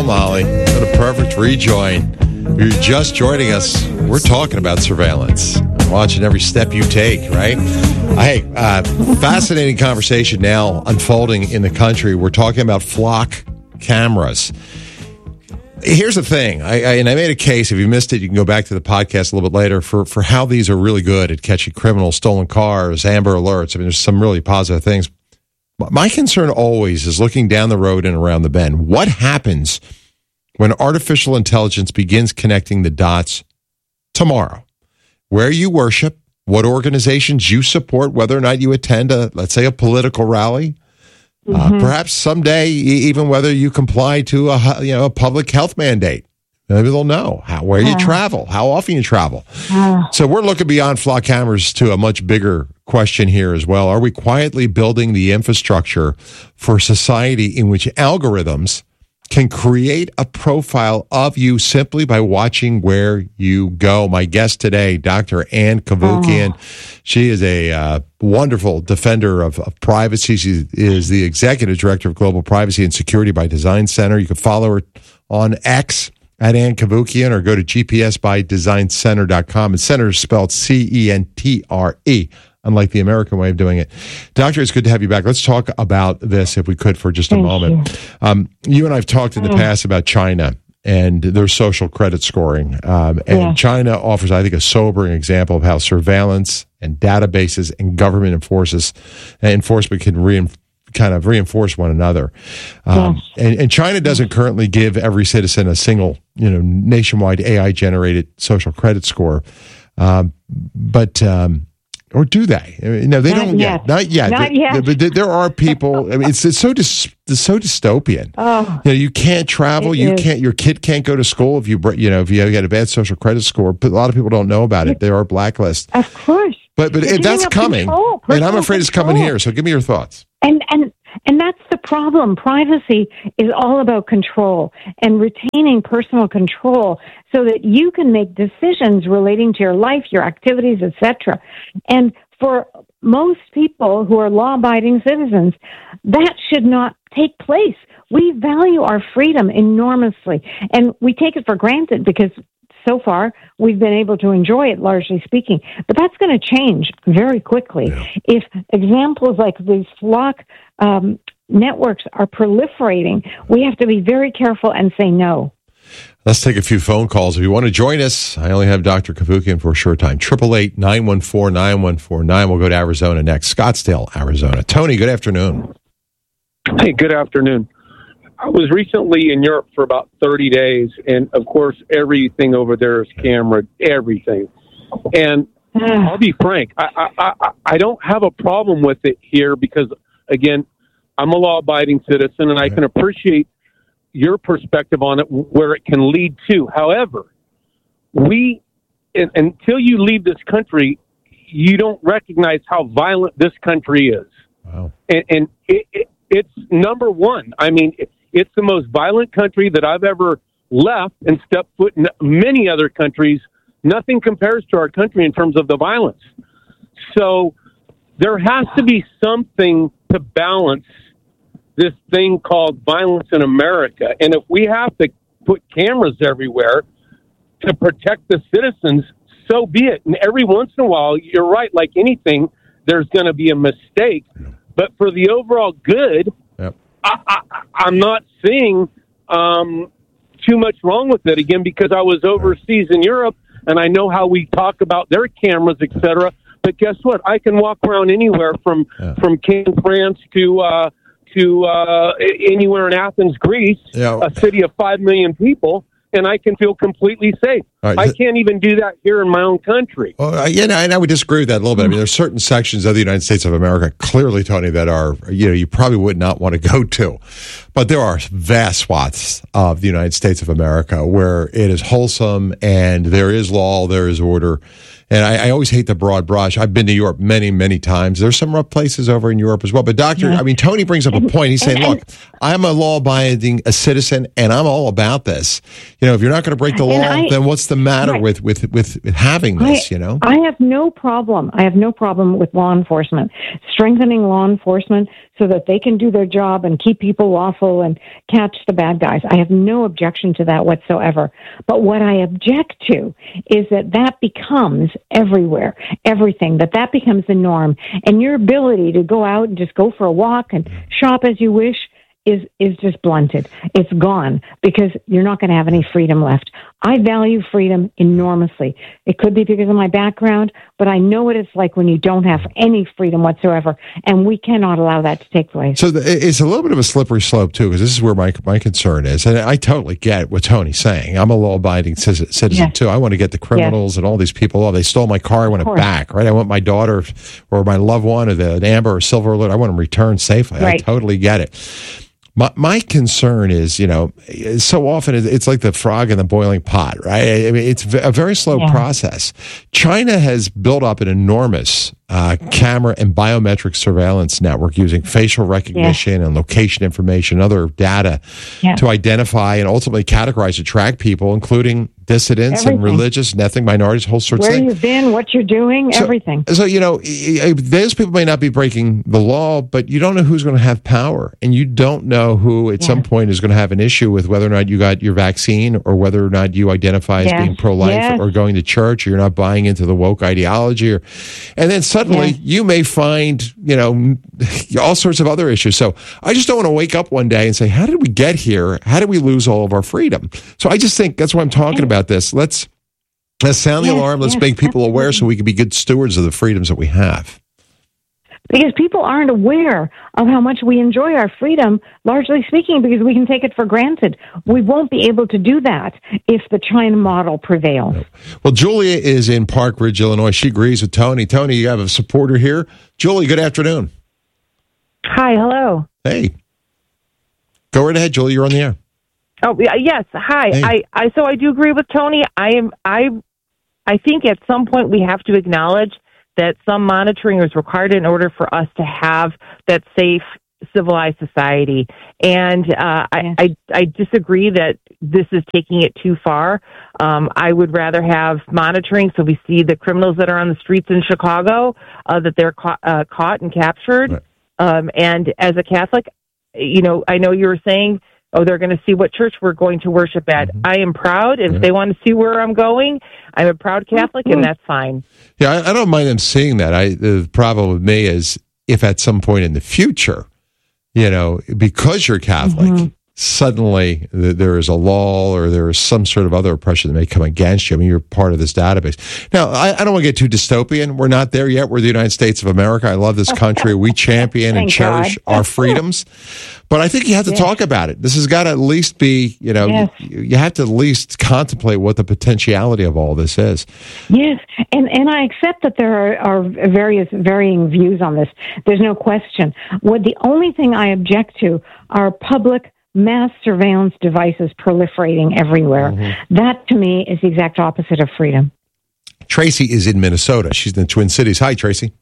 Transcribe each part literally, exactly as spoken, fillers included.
Molly, what a perfect rejoin. You're just joining us. We're talking about surveillance. Watching every step you take, right? Hey, uh, fascinating conversation now unfolding in the country. We're talking about flock cameras. Here's the thing, I, I, and I made a case. If you missed it, you can go back to the podcast a little bit later for, for how these are really good at catching criminals, stolen cars, Amber Alerts. I mean, there's some really positive things. My concern always is looking down the road and around the bend. What happens when artificial intelligence begins connecting the dots tomorrow? Where you worship, what organizations you support, whether or not you attend a, let's say, a political rally, mm-hmm. uh, perhaps someday even whether you comply to a you know a public health mandate. Maybe they'll know how where you travel, how often you travel. Uh, so we're looking beyond flock cameras to a much bigger question here as well. Are we quietly building the infrastructure for society in which algorithms can create a profile of you simply by watching where you go? My guest today, Doctor Ann Cavoukian. Oh. She is a uh, wonderful defender of, of privacy. She is the executive director of Global Privacy and Security by Design Center. You can follow her on X at Ann Cavoukian, or go to G P S by design center dot com. And center is spelled C E N T R E, unlike the American way of doing it. Doctor, it's good to have you back. Let's talk about this, if we could, for just a Thank moment. You. Um, you and I have talked in the past about China and their social credit scoring. Um, and yeah. China offers, I think, a sobering example of how surveillance and databases and government enforces, enforcement can reinforce kind of reinforce one another. Um, yes. and, and China doesn't currently give every citizen a single, you know, nationwide A I-generated social credit score. Um, but, um, or do they? No, they not don't yet. yet. Not yet. Not yet. But there are people, I mean, it's, it's so dis, it's so dystopian. Oh, you know, you can't travel. You is. can't, your kid can't go to school if you, you know, if you got a bad social credit score. But a lot of people don't know about it. There are blacklists. Of course. But, but if that's coming, control, and I'm afraid it's coming here. So give me your thoughts. And, and, And that's the problem. Privacy is all about control and retaining personal control so that you can make decisions relating to your life, your activities, et cetera. And for most people who are law-abiding citizens, that should not take place. We value our freedom enormously, and we take it for granted because so far we've been able to enjoy it, largely speaking. But that's going to change very quickly. Yeah. If examples like these flock um, networks are proliferating, we have to be very careful and say no. Let's take a few phone calls. If you want to join us, I only have Doctor Cavoukian for a short time. eight eight eight, nine one four, nine one four nine. We'll go to Arizona next. Scottsdale, Arizona. Tony, good afternoon. Hey, good afternoon. I was recently in Europe for about thirty days, and of course, everything over there is camera, everything. And I'll be frank, I, I, I don't have a problem with it here because, again, I'm a law-abiding citizen, and I can appreciate your perspective on it, where it can lead to. However, we, and, until you leave this country, you don't recognize how violent this country is. Wow. And, and it, it, it's number one. I mean, it, it's the most violent country that I've ever left and stepped foot in. Many other countries, nothing compares to our country in terms of the violence. So there has to be something to balance this thing called violence in America. And if we have to put cameras everywhere to protect the citizens, so be it. And every once in a while, you're right, like anything, there's going to be a mistake. But for the overall good, yep. I, I, I'm not seeing um, too much wrong with it, again, because I was overseas in Europe, and I know how we talk about their cameras, et cetera. But guess what? I can walk around anywhere from, yeah. from Cannes, France to uh, to uh, anywhere in Athens, Greece, yeah. a city of five million people, and I can feel completely safe. Right. I can't even do that here in my own country. Well, yeah, and I would disagree with that a little bit. I mean, there's certain sections of the United States of America, clearly, Tony, that are, you know, you probably would not want to go to. But there are vast swaths of the United States of America where it is wholesome and there is law, there is order. And I, I always hate the broad brush. I've been to Europe many, many times. There's some rough places over in Europe as well. But, Doctor, yeah. I mean, Tony brings up a point. He's saying, look, I'm a law-abiding a citizen, and I'm all about this. You know, if you're not going to break the law, I, then what's the matter right. with, with, with having this, I, you know? I have no problem. I have no problem with law enforcement. Strengthening law enforcement so that they can do their job and keep people off powerful and catch the bad guys. I have no objection to that whatsoever. But what I object to is that that becomes everywhere, everything, that that becomes the norm. And your ability to go out and just go for a walk and shop as you wish is is just blunted. It's gone because you're not going to have any freedom left. I value freedom enormously. It could be because of my background, but I know what it's like when you don't have any freedom whatsoever, and we cannot allow that to take place. So the, it's a little bit of a slippery slope, too, because this is where my my concern is. And I totally get what Tony's saying. I'm a law-abiding citizen, yes. too. I want to get the criminals yes. and all these people. Oh, they stole my car. I want it back, right? I want my daughter or my loved one or the, an amber or silver alert. I want them returned safely. Right. I totally get it. My my concern is, you know, so often it's like the frog in the boiling pot, right? I mean, it's a very slow yeah. process. China has built up an enormous uh, camera and biometric surveillance network using facial recognition yeah. and location information, other data yeah. to identify and ultimately categorize and track people, including dissidents everything. and religious and ethnic minorities, whole sorts Where of things. Where you've been, what you're doing, so, everything. So, you know, those people may not be breaking the law, but you don't know who's going to have power. And you don't know who at yeah. some point is going to have an issue with whether or not you got your vaccine or whether or not you identify as yes. being pro-life yes. or going to church or you're not buying into the woke ideology. Or, and then suddenly yes. you may find, you know, all sorts of other issues. So I just don't want to wake up one day and say, how did we get here? How did we lose all of our freedom? So I just think that's why I'm talking about this. Let's let's sound the yes, alarm. Let's yes, make people absolutely. aware so we can be good stewards of the freedoms that we have. Because people aren't aware of how much we enjoy our freedom, largely speaking, because we can take it for granted. We won't be able to do that if the China model prevails. Well, Julia is in Park Ridge, Illinois. She agrees with Tony. Tony, you have a supporter here. Julie, good afternoon. Hi, hello. Hey. Go right ahead, Julie. You're on the air. Oh, yes. Hi. Hey. I, I so I do agree with Tony. I am I I think at some point we have to acknowledge that some monitoring is required in order for us to have that safe, civilized society. And uh, I, I I disagree that this is taking it too far. Um, I would rather have monitoring so we see the criminals that are on the streets in Chicago, uh, that they're ca- uh, caught and captured. Right. Um, and as a Catholic, you know, I know you were saying, oh, they're going to see what church we're going to worship at. Mm-hmm. I am proud. If yeah. they want to see where I'm going, I'm a proud Catholic, mm-hmm. and that's fine. Yeah, I, I don't mind them seeing that. I, the problem with me is if at some point in the future, you know, because you're Catholic, mm-hmm. suddenly th- there is a law or there is some sort of other oppression that may come against you. I mean, you're part of this database. Now, I, I don't want to get too dystopian. We're not there yet. We're the United States of America. I love this country. We champion and cherish God. our freedoms. But I think you have to yes. talk about it. This has got to at least be, you know, yes. you, you have to at least contemplate what the potentiality of all this is. Yes, and and I accept that there are, are various varying views on this. There's no question. What the only thing I object to are public mass surveillance devices proliferating everywhere. Mm-hmm. That, to me, is the exact opposite of freedom. Tracy is in Minnesota. She's in the Twin Cities. Hi, Tracy.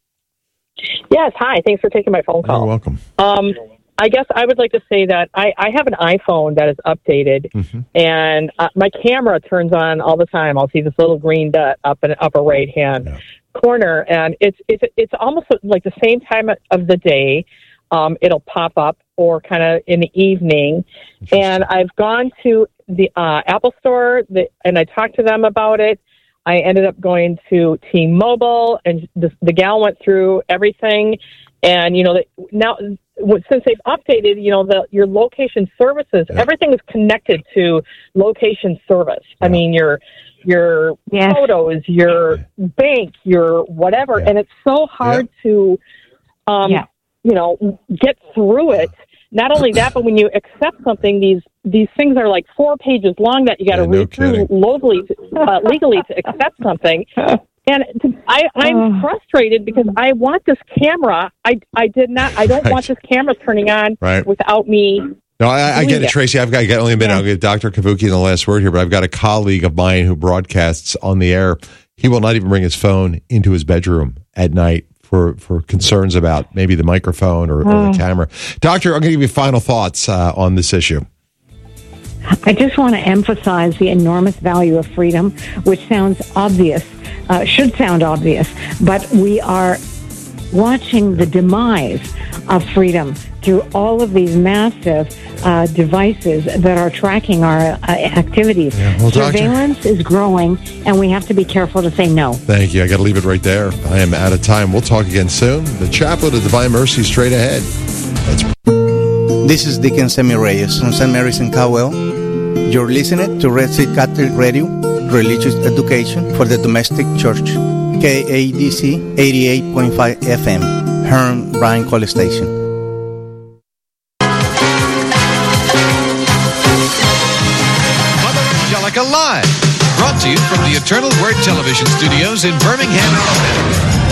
Yes, hi. Thanks for taking my phone call. You're welcome. Um, I guess I would like to say that I, I have an iPhone that is updated, mm-hmm. and uh, my camera turns on all the time. I'll see this little green dot up in the upper right-hand yeah. corner, and it's it's it's almost like the same time of the day. Um, it'll pop up, or kind of in the evening. And I've gone to the uh, Apple Store, the, and I talked to them about it. I ended up going to T-Mobile, and the, the gal went through everything. And, you know, the, now, since they've updated, you know, the your location services, yeah. everything is connected to location service. Yeah. I mean, your your yes. photos, your bank, your whatever. Yeah. And it's so hard yeah. to, um, yeah. you know, get through it. Not only that, but when you accept something, these these things are like four pages long that you got to yeah, read no through legally, uh, legally to accept something. And to, I, I'm uh, frustrated because I want this camera. I, I did not. I don't right. want this camera turning on right. without me. No, I, I get it, Tracy. I've got, I got only a minute. Yeah. I'll get Doctor Kavuki in the last word here, but I've got a colleague of mine who broadcasts on the air. He will not even bring his phone into his bedroom at night for, for concerns about maybe the microphone or, uh, or the camera. Doctor, I'm going to give you final thoughts uh, on this issue. I just want to emphasize the enormous value of freedom, which sounds obvious, uh, should sound obvious, but we are watching the demise of freedom through all of these massive uh, devices that are tracking our uh, activities. Yeah, well, Surveillance Doctor, is growing, and we have to be careful to say no. Thank you. I got to leave it right there. I am out of time. We'll talk again soon. The Chaplet of Divine Mercy straight ahead. That's- This is Deacon Semi Reyes from Saint Mary's in Cowell. You're listening to Red Seed Catholic Radio, Religious Education for the Domestic Church, K A D C eighty-eight point five F M, Herm Bryan College Station. Mother Angelica Live, brought to you from the Eternal Word Television Studios in Birmingham, Alabama.